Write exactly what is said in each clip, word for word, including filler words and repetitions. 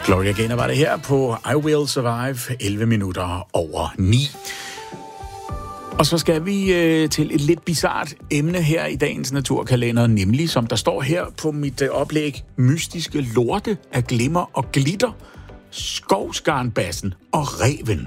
Gloria Gaynor var det her på I Will Survive, elleve minutter over ni. Og så skal vi øh, til et lidt bizart emne her i dagens naturkalender, nemlig, som der står her på mit øh, oplæg, mystiske lorte af glimmer og glitter, skovskarnbassen og reven.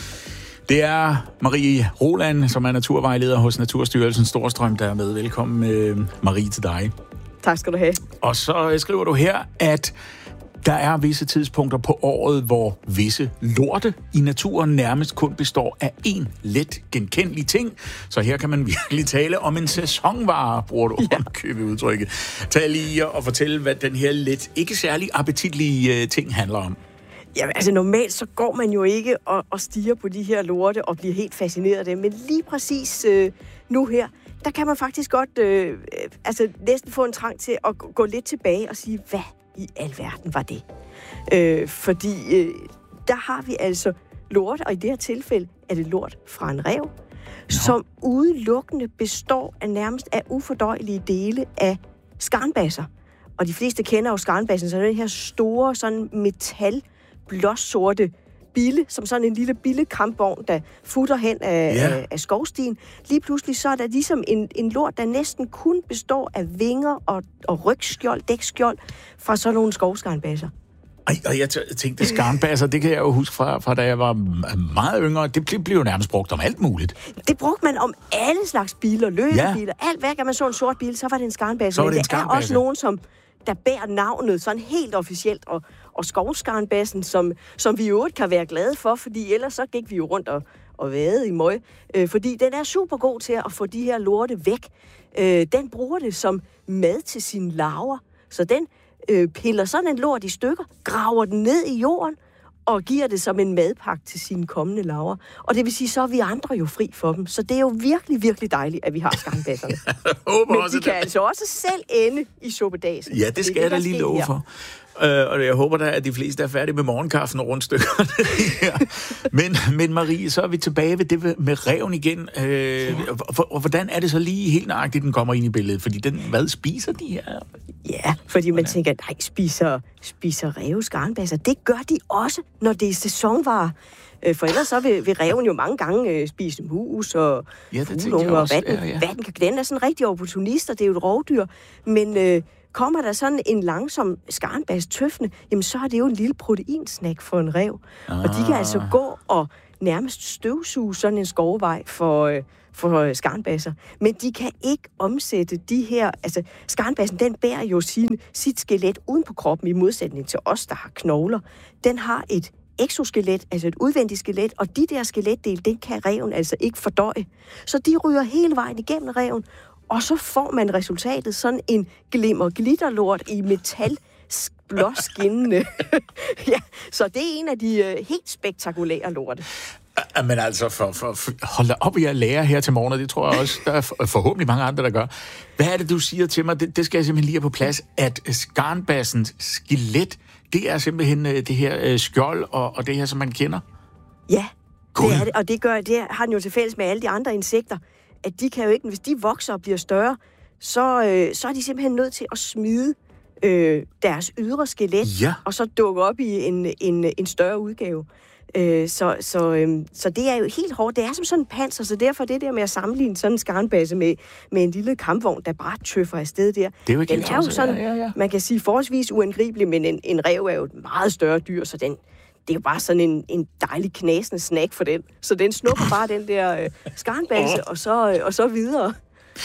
Det er Marie Roland, som er naturvejleder hos Naturstyrelsen Storstrøm, der er med. Velkommen, øh, Marie, til dig. Tak skal du have. Og så skriver du her, at der er visse tidspunkter på året, hvor visse lorte i naturen nærmest kun består af én let genkendelig ting. Så her kan man virkelig tale om en sæsonvare, bruger du ja. købe udtrykket. Tag lige og fortælle, hvad den her let, ikke særlig appetitlige ting handler om. Jamen, altså normalt så går man jo ikke og, og stiger på de her lorte og bliver helt fascineret af det. Men lige præcis øh, nu her, der kan man faktisk godt øh, altså næsten få en trang til at gå lidt tilbage og sige, hvad i alverden var det? Øh, fordi øh, der har vi altså lort, og i det her tilfælde er det lort fra en ræv, ja. som udelukkende består af nærmest af ufordøjelige dele af skarnbasser. Og de fleste kender jo skarnbassen, så den her store sådan metal blåsorte bille, som sådan en lille billekampvogn, der futter hen af, yeah. af, af skovstien. Lige pludselig så er der ligesom en, en lort, der næsten kun består af vinger og, og rygskjold, dækskjold fra sådan nogle skovskarnbasser. Ej, og jeg tænkte, skarnbasser, det kan jeg jo huske fra, fra da jeg var meget yngre. Det blev, blev jo nærmest brugt om alt muligt. Det brugte man om alle slags biler, løbebiler, ja. alt. Hver gang man så en sort bil, så var det en skarnbasse. Så var det en skarnbasse. Der er også nogen, som der bærer navnet sådan helt officielt, og, og skovskarnbassen, som, som vi jo ikke kan være glade for, fordi ellers så gik vi jo rundt og, og vade i møg. Øh, fordi den er super god til at få de her lorte væk. Øh, den bruger det som mad til sine larver, så den øh, piller sådan en lort i stykker, graver den ned i jorden, og giver det som en madpakke til sine kommende larver. Og det vil sige, så er vi andre jo fri for dem. Så det er jo virkelig, virkelig dejligt, at vi har skarnbasserne. Men de kan det. altså også selv ende i suppedasen. Ja, det skal jeg da lige love for. Uh, og jeg håber da, at de fleste er færdige med morgenkaffen og rundstykkerne her. Men, men Marie, så er vi tilbage ved det med ræven igen. Uh, ja. Og hvordan er det så lige helt nøjagtigt, den kommer ind i billedet? Fordi den, hvad spiser de her? Ja, fordi man tænker, nej, spiser, spiser ræve skarnbasser. Det gør de også, når det er sæsonvarer. Uh, for ellers så vil, vil ræven jo mange gange uh, spise mus og ja, fugleunger og hvad den, ja, ja. hvad den kan. Den er sådan en rigtig opportunist, og det er jo et rovdyr. Men... Uh, Kommer der sådan en langsom skarnbas tøffende, jamen så er det jo en lille proteinsnack for en ræv. Ah. Og de kan altså gå og nærmest støvsuge sådan en skovvej for, øh, for skarnbasser. Men de kan ikke omsætte de her... Altså, skarnbassen, den bærer jo sin, sit skelet uden på kroppen, i modsætning til os, der har knogler. Den har et exoskelet, altså et udvendigt skelet, og de der skeletdele, den kan ræven altså ikke fordøje. Så de ryger hele vejen igennem ræven, og så får man resultatet sådan en glimmer-glitterlort i metal blåskinnende. Ja, så det er en af de uh, helt spektakulære lorte. Men altså, for, for, for, hold da op, jeg lærer her til morgen, og det tror jeg også, der er forhåbentlig mange andre, der gør. Hvad er det, du siger til mig? Det, det skal jeg simpelthen lige have på plads, at skarnbassens skelet, det er simpelthen det her skjold og, og det her, som man kender? Ja, God. det er det, og det, gør, det har den jo til fælles med alle de andre insekter, at de kan jo ikke, hvis de vokser og bliver større, så, øh, så er de simpelthen nødt til at smide øh, deres ydre skelet, ja. og så dukke op i en, en, en større udgave. Øh, så, så, øh, så det er jo helt hårdt. Det er som sådan en panser, så derfor det der med at sammenligne sådan en skarnbasse med, med en lille kampvogn, der bare tøffer afsted der. Det er jo ikke den er jo sådan, ja, ja, ja. man kan sige, forholdsvis uangribelig, men en, en ræv er jo et meget større dyr, så den... Det er jo bare sådan en, en dejlig knasende snack for den. Så den snupper bare den der øh, skarnbasse, oh. og, så, øh, og så videre.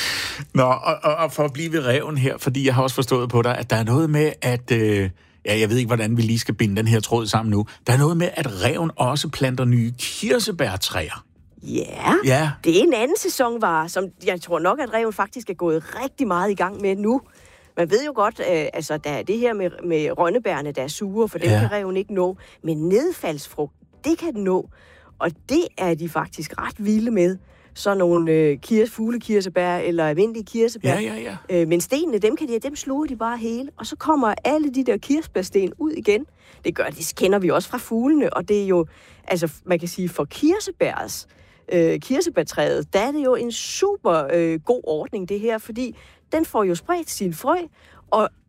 Nå, og, og, og for at blive ved ræven her, fordi jeg har også forstået på dig, at der er noget med, at... Øh, ja, jeg ved ikke, hvordan vi lige skal binde den her tråd sammen nu. Der er noget med, at ræven også planter nye kirsebærtræer. Ja, ja, det er en anden sæsonvare, som jeg tror nok, at ræven faktisk er gået rigtig meget i gang med nu. Man ved jo godt, øh, altså der er det her med, med rønnebærne, der er sure, for det ja. kan ræven ikke nå. Men nedfaldsfrugt, det kan den nå. Og det er de faktisk ret vilde med. Sådan nogle øh, kirs, fuglekirsebær eller almindelige kirsebær. Ja, ja, ja. Øh, men stenene, dem, kan de, dem sluger de bare hele. Og så kommer alle de der kirsebærsten ud igen. Det gør, det kender vi også fra fuglene. Og det er jo, altså man kan sige, for kirsebærs, øh, kirsebærtræet, der er det jo en super øh, god ordning, det her. Fordi den får jo spredt sin frø, og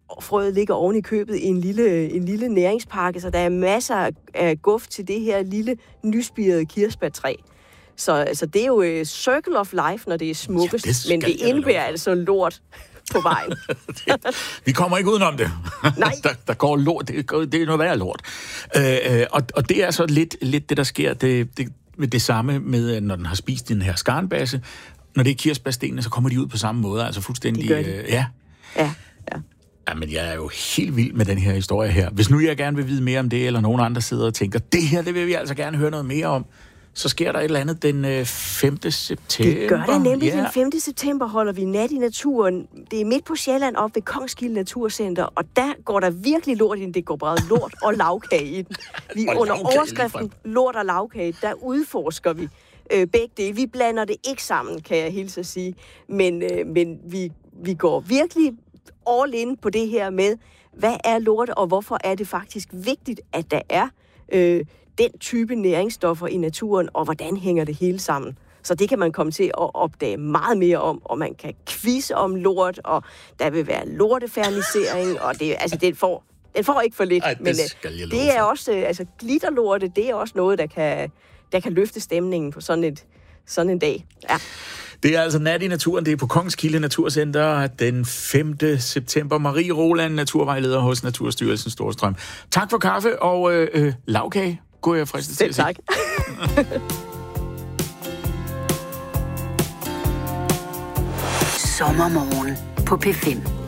frøet ligger oven i købet i en lille, en lille næringspakke, så der er masser af guf til det her lille nyspirede kirsebærtræ. Så, så det er jo uh, circle of life, når det er smukkest, ja, det men det indebærer altså lort på vejen. Vi kommer ikke udenom det. Nej. der, der går lort. Det, går, det er noget værre lort. Øh, og, og det er så lidt, lidt det, der sker. Det, det, med det samme med, når den har spist den her skarnbasse. Når det er kirsebærstenene, så kommer de ud på samme måde. Altså fuldstændig... De gør de. Øh, ja. Ja, ja. Jamen, jeg er jo helt vild med den her historie her. Hvis nu jeg gerne vil vide mere om det, eller nogen andre sidder og tænker, det her, det vil vi altså gerne høre noget mere om, så sker der et eller andet den femte september. Det gør det nemlig. Ja. Den femte september holder vi nat i naturen. Det er midt på Sjælland op ved Kongskilde Naturcenter, og der går der virkelig lort ind. Det går bare lort og lavkage i den. Vi under overskriften lort og lavkage, der udforsker vi øh, begge det. Vi blander det ikke sammen, kan jeg hilse at sige. Men, øh, men vi, vi går virkelig all in på det her med, hvad er lort, og hvorfor er det faktisk vigtigt, at der er øh, den type næringsstoffer i naturen, og hvordan hænger det hele sammen. Så det kan man komme til at opdage meget mere om, og man kan quizze om lort, og der vil være lortefernisering, og det, altså, det får, den får ikke for lidt. Ej, det men det er også, altså glitterlorte, det er også noget, der kan, der kan løfte stemningen på sådan, et, sådan en dag. Ja. Det er altså nat i naturen. Det er på Kongskilde Naturcenter den femte september. Marie Roland, naturvejleder hos Naturstyrelsen Storstrøm. Tak for kaffe og øh, øh, lavkage. God jeg fristet til at sige. Tak. Sommermorgen på P fem.